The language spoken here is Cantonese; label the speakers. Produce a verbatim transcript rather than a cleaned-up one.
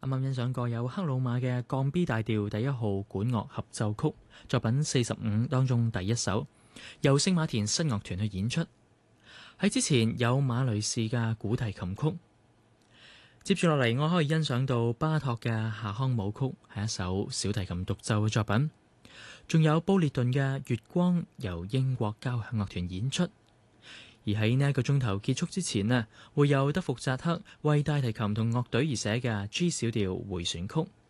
Speaker 1: 啱啱欣賞過有克魯馬嘅降 B 大調第一號管樂合奏曲作品四十五當中第一首，由聖馬田新樂團去演出。喺之前有馬雷士嘅古提琴曲。接住落嚟，我可以欣賞到巴托嘅夏康舞曲，係一首小提琴獨奏嘅作品。仲有布列頓嘅月光，由英國交響樂團演出。而喺呢一個鐘頭結束之前呢，會有德福扎克為大提琴同樂隊而寫嘅 G 小調迴旋曲。